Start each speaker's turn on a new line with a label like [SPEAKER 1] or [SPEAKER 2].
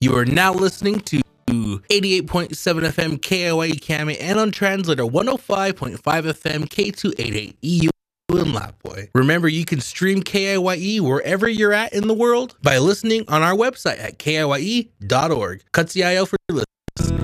[SPEAKER 1] You are now listening to 88.7 FM KIYE Kame and on translator 105.5 FM K288 EU in Lapwai. Remember, you can stream KIYE wherever you're at in the world by listening on our website at kiye.org. Katsiayo for listening.